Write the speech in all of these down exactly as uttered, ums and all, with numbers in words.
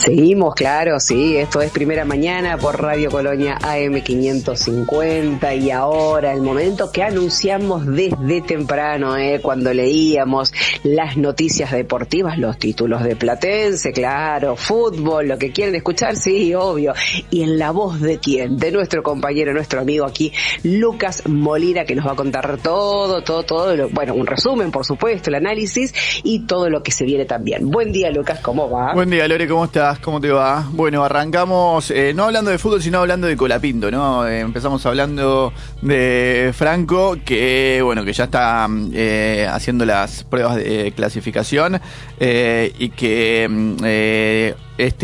Seguimos, claro, sí, esto es Primera Mañana por Radio Colonia A M quinientos cincuenta y ahora el momento que anunciamos desde temprano, eh, cuando leíamos las noticias deportivas, los títulos de Platense, claro, fútbol, lo que quieren escuchar, sí, obvio, y en la voz de quién, de nuestro compañero, nuestro amigo aquí, Lucas Molina, que nos va a contar todo, todo, todo, lo, bueno, un resumen, por supuesto, el análisis y todo lo que se viene también. Buen día, Lucas, ¿cómo va? Buen día, Lore, ¿cómo estás? ¿Cómo te va? Bueno, arrancamos eh, no hablando de fútbol, sino hablando de Colapinto, ¿no? Eh, empezamos hablando de Franco, que bueno, que ya está eh, haciendo las pruebas de clasificación eh, y que eh,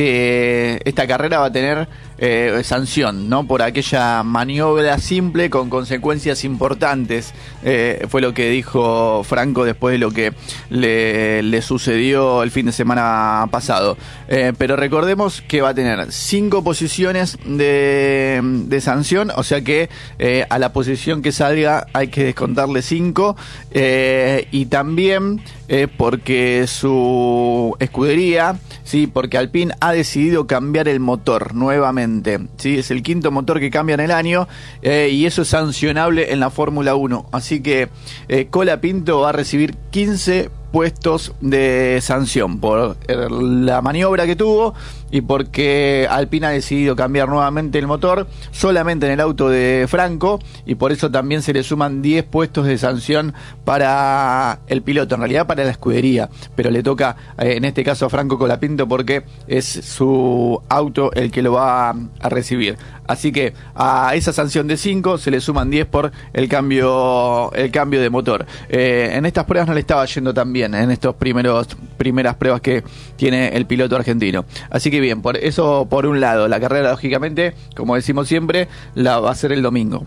este esta carrera va a tener eh, sanción, ¿no? Por aquella maniobra simple con consecuencias importantes. Eh, fue lo que dijo Franco después de lo que le, le sucedió el fin de semana pasado. Eh, pero recordemos que va a tener cinco posiciones de, de sanción, o sea que eh, a la posición que salga hay que descontarle cinco, eh, y también eh, porque su escudería, sí, porque Alpine ha decidido cambiar el motor nuevamente, sí, es el quinto motor que cambia en el año, eh, y eso es sancionable en la Fórmula uno, así que eh, Colapinto va a recibir quince puestos de sanción por la maniobra que tuvo y porque Alpine ha decidido cambiar nuevamente el motor solamente en el auto de Franco, y por eso también se le suman diez puestos de sanción para el piloto, en realidad para la escudería, pero le toca eh, en este caso a Franco Colapinto porque es su auto el que lo va a, a recibir. Así que a esa sanción de cinco se le suman diez por el cambio el cambio de motor. Eh, en estas pruebas no le estaba yendo tan bien, en estos primeros primeras pruebas que tiene el piloto argentino. Así que bien, por eso por un lado, la carrera lógicamente, como decimos siempre, la va a hacer el domingo.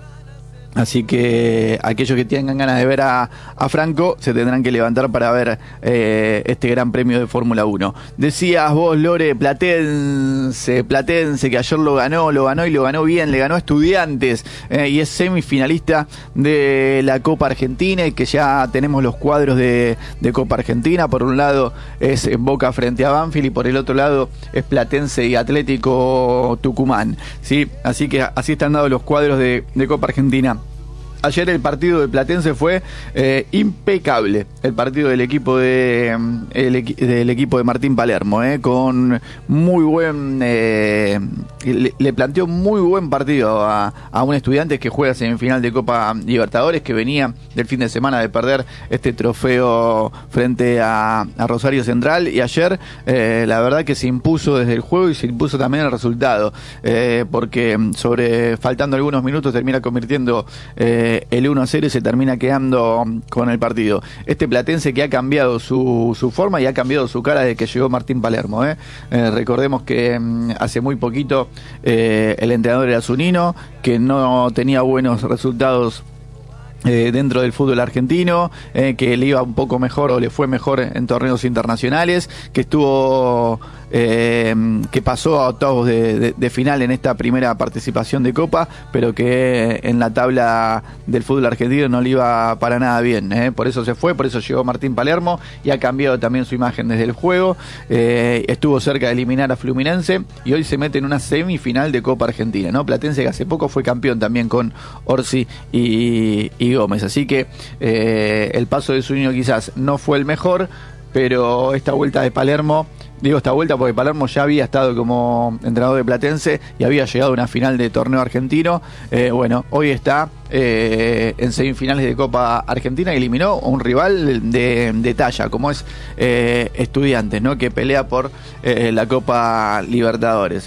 Así que aquellos que tengan ganas de ver a, a Franco se tendrán que levantar para ver eh, este gran premio de Fórmula uno. Decías vos, Lore, Platense, Platense, que ayer lo ganó, lo ganó y lo ganó bien, le ganó a Estudiantes, eh, y es semifinalista de la Copa Argentina, y que ya tenemos los cuadros de, de Copa Argentina. Por un lado es Boca frente a Banfield y por el otro lado es Platense y Atlético Tucumán, ¿sí? Así que así están dados los cuadros de, de Copa Argentina. Ayer el partido de Platense fue eh, impecable, el partido del equipo de el, del equipo de Martín Palermo, eh, con muy buen eh, le, le planteó muy buen partido a, a un Estudiantes que juega semifinal de Copa Libertadores, que venía del fin de semana de perder este trofeo frente a, a Rosario Central, y ayer eh, la verdad que se impuso desde el juego y se impuso también el resultado, eh, porque sobre faltando algunos minutos termina convirtiendo eh, el uno a cero y se termina quedando con el partido. Este Platense que ha cambiado su, su forma y ha cambiado su cara desde que llegó Martín Palermo, ¿eh? Eh, recordemos que mm, hace muy poquito eh, el entrenador era Zunino, que no tenía buenos resultados Eh, dentro del fútbol argentino, eh, que le iba un poco mejor o le fue mejor en torneos internacionales, que estuvo eh, que pasó a octavos de, de, de final en esta primera participación de Copa, pero que en la tabla del fútbol argentino no le iba para nada bien, eh. Por eso se fue, por eso llegó Martín Palermo y ha cambiado también su imagen desde el juego. Eh, estuvo cerca de eliminar a Fluminense y hoy se mete en una semifinal de Copa Argentina, ¿no? Platense, que hace poco fue campeón también con Orsi y, y Gómez, así que eh, el paso de Zunino quizás no fue el mejor, pero esta vuelta de Palermo, digo esta vuelta porque Palermo ya había estado como entrenador de Platense y había llegado a una final de torneo argentino, eh, bueno, hoy está eh, en semifinales de Copa Argentina y eliminó a un rival de, de talla como es eh, Estudiantes, ¿no? Que pelea por eh, la Copa Libertadores.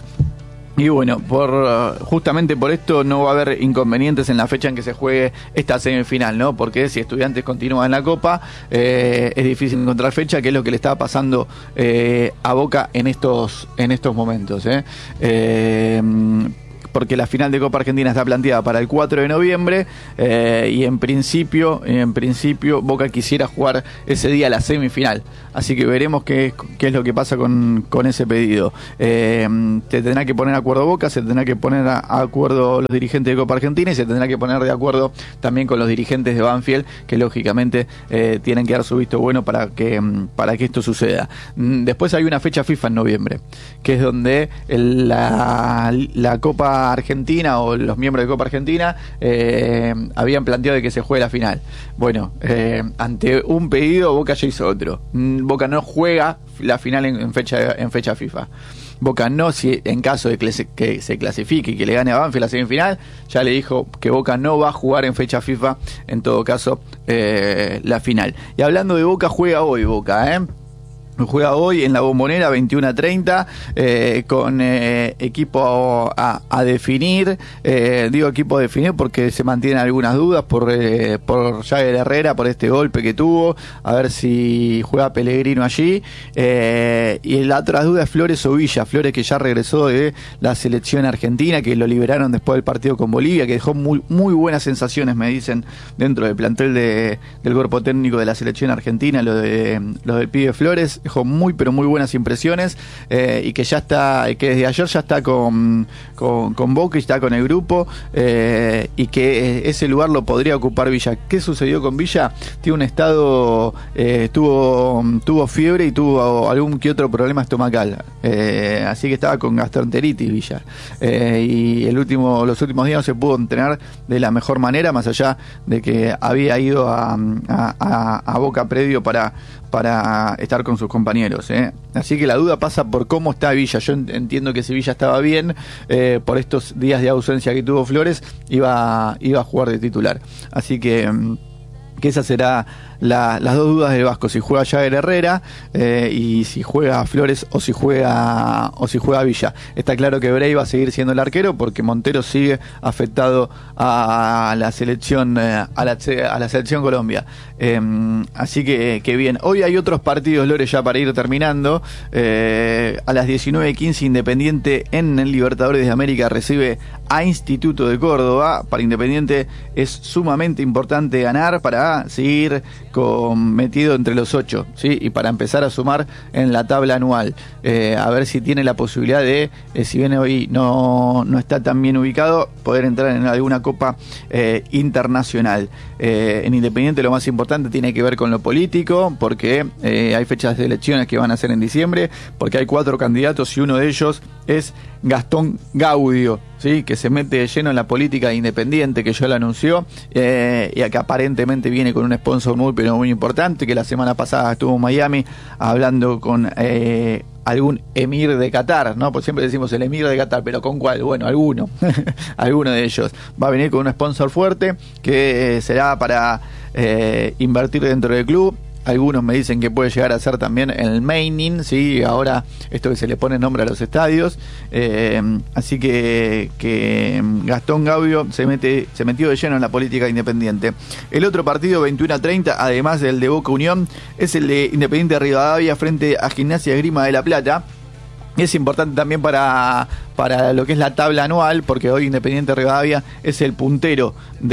Y bueno, por justamente por esto no va a haber inconvenientes en la fecha en que se juegue esta semifinal, ¿no? Porque si Estudiantes continúa en la Copa, eh, es difícil encontrar fecha, que es lo que le estaba pasando eh, a Boca en estos en estos momentos, ¿eh? Eh, porque la final de Copa Argentina está planteada para el cuatro de noviembre, eh, y en principio, en principio Boca quisiera jugar ese día la semifinal. Así que veremos qué, qué es lo que pasa con, con ese pedido. Eh, se tendrá que poner de acuerdo Boca, se tendrá que poner a, a acuerdo los dirigentes de Copa Argentina y se tendrá que poner de acuerdo también con los dirigentes de Banfield, que lógicamente eh, tienen que dar su visto bueno para que, para que esto suceda. Después hay una fecha FIFA en noviembre, que es donde el, la, la Copa Argentina o los miembros de Copa Argentina eh, habían planteado de que se juegue la final. Bueno, eh, ante un pedido Boca ya hizo otro. Boca no juega la final en, en fecha en fecha FIFA. Boca no, si en caso de que se clasifique y que le gane a Banfield la semifinal, ya le dijo que Boca no va a jugar en fecha FIFA, en todo caso, eh, la final. Y hablando de Boca, juega hoy Boca, ¿eh? Juega hoy en la Bombonera veintiuno a treinta, eh, con eh, equipo a, a definir. Eh, digo equipo a definir porque se mantienen algunas dudas por, eh, por Jagger Herrera, por este golpe que tuvo, a ver si juega Pellegrino allí. Eh, y la otra duda es Flores o Villa. Flores, que ya regresó de la selección argentina, que lo liberaron después del partido con Bolivia, que dejó muy, muy buenas sensaciones, me dicen, dentro del plantel de, del cuerpo técnico de la selección argentina, lo, de, lo del pibe Flores. Dejó muy pero muy buenas impresiones, eh, y que ya está, que desde ayer ya está con, con, con Boca y está con el grupo, eh, y que ese lugar lo podría ocupar Villa. ¿Qué sucedió con Villa? Tiene un estado, eh, tuvo, tuvo fiebre y tuvo algún que otro problema estomacal, eh, así que estaba con gastroenteritis Villa, eh, y el último, los últimos días no se pudo entrenar de la mejor manera, más allá de que había ido a, a, a, a Boca predio para para estar con sus compañeros, ¿eh? Así que la duda pasa por cómo está Villa. Yo entiendo que si Villa estaba bien, eh, por estos días de ausencia que tuvo Flores, iba, iba a jugar de titular. Así que, que esa será la, las dos dudas del Vasco: si juega Jagger Herrera, eh, y si juega Flores o si juega o si juega Villa. Está claro que Bray va a seguir siendo el arquero porque Montero sigue afectado a la selección, eh, a, la, a la selección Colombia. Eh, así que, que bien. Hoy hay otros partidos, Lore, ya para ir terminando. Eh, a las diecinueve quince Independiente en el Libertadores de América recibe a Instituto de Córdoba. Para Independiente es sumamente importante ganar para seguir con, metido entre los ocho, ¿sí? Y para empezar a sumar en la tabla anual, eh, a ver si tiene la posibilidad de, eh, si bien hoy no, no está tan bien ubicado, poder entrar en alguna copa eh, internacional. Eh, en Independiente lo más importante tiene que ver con lo político, porque eh, hay fechas de elecciones que van a ser en diciembre, porque hay cuatro candidatos y uno de ellos es Gastón Gaudio, ¿sí? Que se mete de lleno en la política de Independiente, que ya lo anunció, eh, y que aparentemente viene con un sponsor muy pero muy importante, que la semana pasada estuvo en Miami hablando con eh, algún emir de Qatar, ¿no? Pues siempre decimos el emir de Qatar, pero ¿con cuál? Bueno, alguno, alguno de ellos. Va a venir con un sponsor fuerte que eh, será para eh, invertir dentro del club. Algunos me dicen que puede llegar a ser también el maining, ¿sí? Ahora esto que se le pone nombre a los estadios. Eh, así que, que Gastón Gaudio se mete se metió de lleno en la política Independiente. El otro partido, veintiuno a treinta, además del de Boca Unión, es el de Independiente Rivadavia frente a Gimnasia Esgrima de La Plata. Es importante también para, para lo que es la tabla anual, porque hoy Independiente Rivadavia es el puntero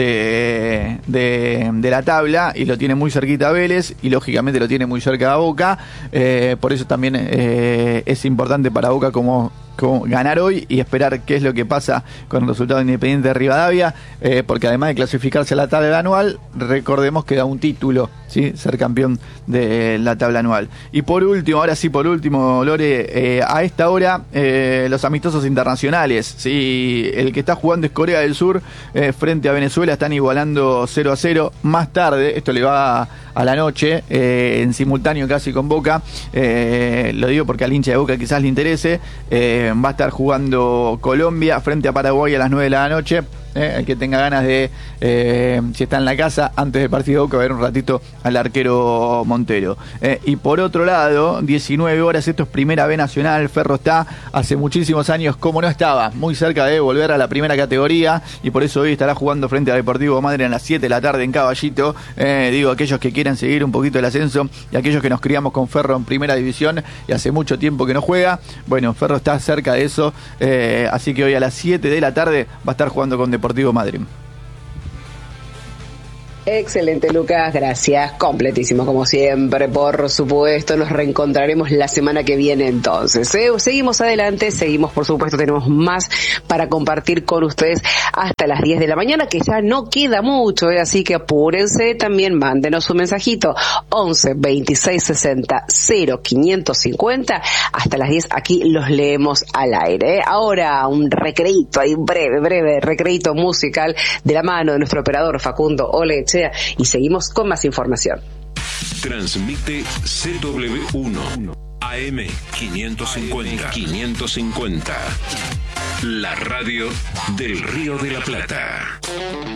de, de, de la tabla y lo tiene muy cerquita a Vélez y lógicamente lo tiene muy cerca a Boca. Eh, por eso también eh, es importante para Boca como, como ganar hoy y esperar qué es lo que pasa con el resultado de Independiente de Rivadavia, eh, porque además de clasificarse a la tabla anual, recordemos que da un título, ¿sí? Ser campeón de la tabla anual. Y por último, ahora sí por último, Lore, eh, a esta hora eh, los amistosos internacionales, ¿sí? El que está jugando es Corea del Sur, eh, frente a Venezuela, están igualando cero a cero. Más tarde, esto le va a, a la noche, eh, en simultáneo casi con Boca, eh, lo digo porque al hincha de Boca quizás le interese, eh, va a estar jugando Colombia frente a Paraguay a las nueve de la noche. eh, el que tenga ganas de, eh, si está en la casa, antes del partido, que va a ver un ratito al arquero Montero. Eh, y por otro lado, diecinueve horas, esto es Primera B Nacional. Ferro está hace muchísimos años, como no estaba, muy cerca de volver a la primera categoría, y por eso hoy estará jugando frente a Deportivo Madre a las siete de la tarde en Caballito. Eh, digo, aquellos que quieran seguir un poquito el ascenso y aquellos que nos criamos con Ferro en Primera División y hace mucho tiempo que no juega, bueno, Ferro está cerca de eso, eh, así que hoy a las siete de la tarde va a estar jugando con Deportivo Madrid. Excelente, Lucas, gracias, completísimo como siempre, por supuesto. Nos reencontraremos la semana que viene entonces, ¿eh? Seguimos adelante, seguimos, por supuesto, tenemos más para compartir con ustedes hasta las diez de la mañana, que ya no queda mucho, ¿eh? Así que apúrense, también mándenos un mensajito, once veintiséis sesenta cero quinientos cincuenta, hasta las diez aquí los leemos al aire, ¿eh? Ahora un recreíto, ahí breve, breve recreíto musical de la mano de nuestro operador Facundo Oleche, y seguimos con más información. Transmite C W uno A M quinientos cincuenta. quinientos cincuenta. La radio del Río de la Plata.